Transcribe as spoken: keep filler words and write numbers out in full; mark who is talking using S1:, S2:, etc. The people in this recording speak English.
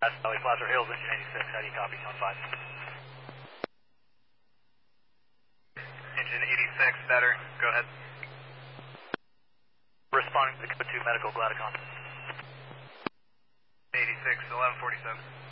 S1: That's Valley Placer Hills, engine eighty-six. How do you copy? On five.
S2: Engine eighty-six, better. Go ahead.
S1: Responding to the code two medical Gladicon.
S2: eighty-six, eleven forty-seven.